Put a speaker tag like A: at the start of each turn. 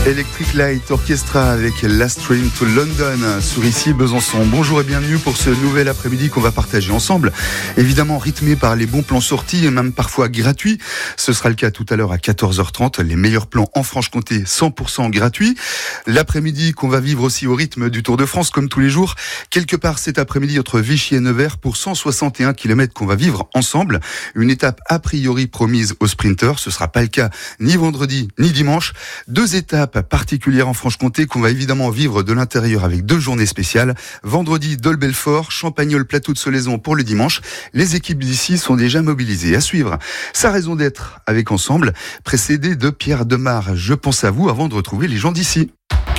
A: Electric Light Orchestra avec Last Train to London sur ici Besançon. Bonjour et bienvenue pour ce nouvel après-midi qu'on va partager ensemble. Évidemment rythmé par les bons plans sortis et même parfois gratuits. Ce sera le cas tout à l'heure à 14h30. Les meilleurs plans en Franche-Comté 100% gratuits. L'après-midi qu'on va vivre aussi au rythme du Tour de France comme tous les jours. Quelque part cet après-midi entre Vichy et Nevers pour 161 km qu'on va vivre ensemble. Une étape a priori promise aux sprinters. Ce sera pas le cas ni vendredi ni dimanche. 2 étapes particulière en Franche-Comté qu'on va évidemment vivre de l'intérieur avec 2 journées spéciales. Vendredi, Dole-Belfort, Champagnole, Plateau de Solaison pour le dimanche. Les équipes d'ici sont déjà mobilisées. À suivre, sa raison d'être avec Ensemble, précédé de Pierre Demar. Je pense à vous avant de retrouver les gens d'ici.